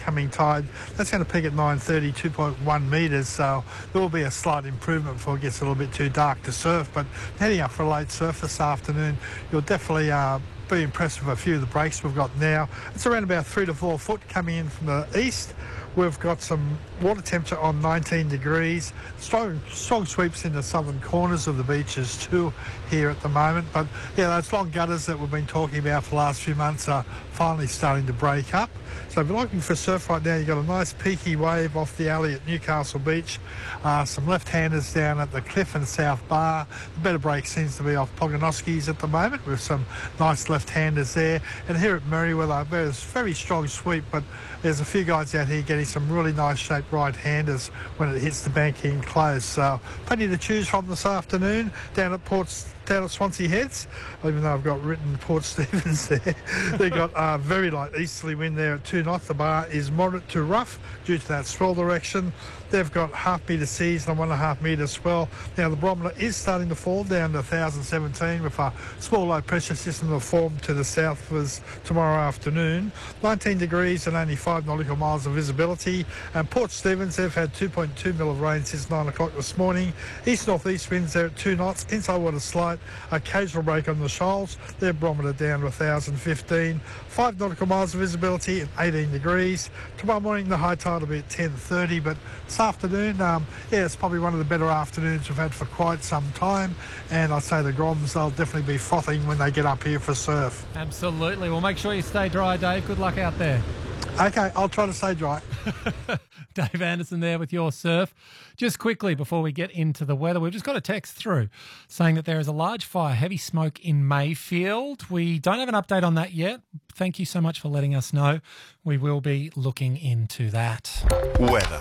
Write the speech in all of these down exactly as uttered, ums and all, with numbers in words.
incoming tide. That's going to peak at nine thirty, two point one metres, so there will be a slight improvement before it gets a little bit too dark to surf. But heading up for a late surf this afternoon, you'll definitely uh, be impressed with a few of the breaks we've got now. It's around about three to four foot coming in from the east. We've got some water temperature on nineteen degrees. Strong, strong sweeps in the southern corners of the beaches too here at the moment. But yeah, those long gutters that we've been talking about for the last few months are finally starting to break up. So if you're looking for surf right now, you've got a nice peaky wave off the alley at Newcastle Beach. Uh, some left-handers down at the Cliff and South Bar. The better break seems to be off Pogonoski's at the moment with some nice left-handers there. And here at Merriweather, there's very strong sweep, but there's a few guys out here getting some really nice shaped right-handers when it hits the banking close. So plenty to choose from this afternoon down at Ports. Down at Swansea Heads, even though I've got written Port Stephens there. They've got a uh, very light easterly wind there at two knots. The bar is moderate to rough due to that swell direction. They've got half metre seas and one and a half metre swell. Now the barometer is starting to fall down to one thousand seventeen with a small low pressure system to form to the south for tomorrow afternoon. nineteen degrees and only five nautical miles of visibility. And Port Stephens, they've had two point two mil of rain since nine o'clock this morning. East-north-east winds there at two knots. Inside water slight. Occasional break on the shoals. Their barometer down to one thousand fifteen. five nautical miles of visibility and eighteen degrees. Tomorrow morning the high tide will be at ten thirty, but this afternoon, um, yeah, it's probably one of the better afternoons we've had for quite some time, and I'd say the Groms, they'll definitely be frothing when they get up here for surf. Absolutely. Well, make sure you stay dry, Dave. Good luck out there. Okay, I'll try to stay dry. Dave Anderson there with your surf. Just quickly before we get into the weather, we've just got a text through saying that there is a large fire, heavy smoke in Mayfield. We don't have an update on that yet. Thank you so much for letting us know. We will be looking into that. Weather.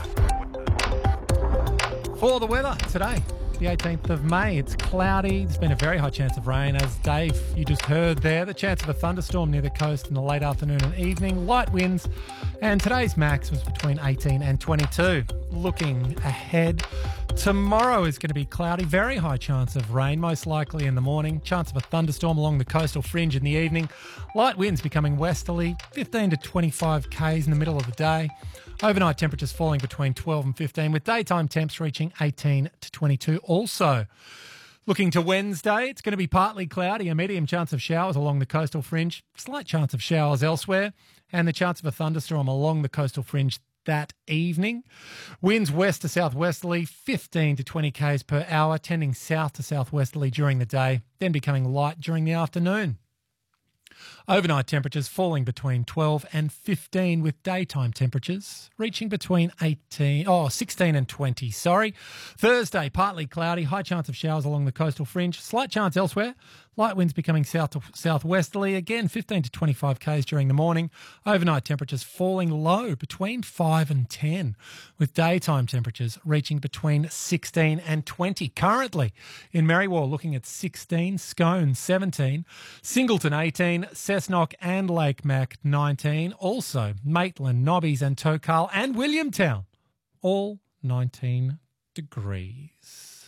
For the weather today, the eighteenth of May, it's cloudy. There's been a very high chance of rain. As Dave, you just heard there, the chance of a thunderstorm near the coast in the late afternoon and evening. Light winds. And today's max was between eighteen and twenty-two. Looking ahead, tomorrow is going to be cloudy. Very high chance of rain, most likely in the morning. Chance of a thunderstorm along the coastal fringe in the evening. Light winds becoming westerly, fifteen to twenty-five k's in the middle of the day. Overnight temperatures falling between twelve and fifteen, with daytime temps reaching eighteen to twenty-two. Also, looking to Wednesday, it's going to be partly cloudy, a medium chance of showers along the coastal fringe, slight chance of showers elsewhere, and the chance of a thunderstorm along the coastal fringe that evening. Winds west to southwesterly, fifteen to twenty k's per hour, tending south to southwesterly during the day, then becoming light during the afternoon. Overnight temperatures falling between twelve and fifteen, with daytime temperatures reaching between eighteen, oh, sixteen and twenty, sorry. Thursday, partly cloudy, high chance of showers along the coastal fringe, slight chance elsewhere. Light winds becoming south to southwesterly, again fifteen to twenty-five k's during the morning. Overnight temperatures falling low between five and ten, with daytime temperatures reaching between sixteen and twenty. Currently in Merriwall, looking at sixteen, Scone seventeen, Singleton eighteen, Cessnock and Lake Mac nineteen. Also Maitland, Nobbies and Tokal and Williamtown, all nineteen degrees.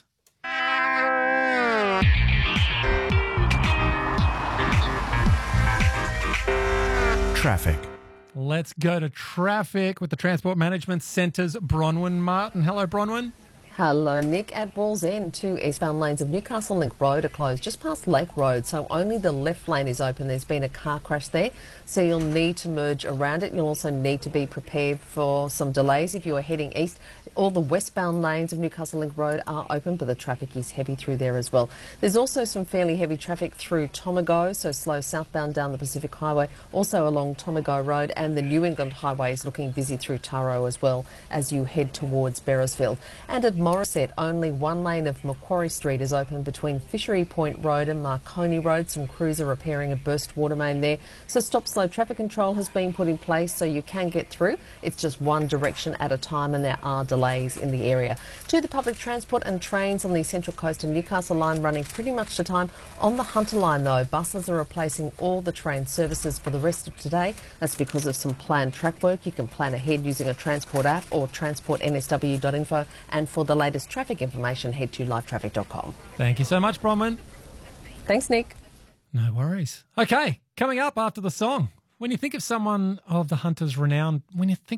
Traffic. Let's go to traffic with the Transport Management Centre's Bronwyn Martin. Hello, Bronwyn. Hello, Nick. At Balls End, two eastbound lanes of Newcastle Link Road are closed just past Lake Road, so only the left lane is open. There's been a car crash there, so you'll need to merge around it. You'll also need to be prepared for some delays if you are heading east. All the westbound lanes of Newcastle Link Road are open, but the traffic is heavy through there as well. There's also some fairly heavy traffic through Tomago, so slow southbound down the Pacific Highway, also along Tomago Road, and the New England Highway is looking busy through Taro as well as you head towards Beresfield. And at Morisset, only one lane of Macquarie Street is open between Fishery Point Road and Marconi Road. Some crews are repairing a burst water main there, so stop slow traffic control has been put in place so you can get through. It's just one direction at a time and there are delays in the area. To the public transport and trains on the Central Coast and Newcastle line running pretty much to time. On the Hunter line though, buses are replacing all the train services for the rest of today. That's because of some planned track work. You can plan ahead using a transport app or transport n s w dot info, and for the latest traffic information head to live traffic dot com. Thank you so much, Bronwyn. Thanks, Nick. No worries. Okay, coming up after the song. When you think of someone of the Hunter's renown, when you think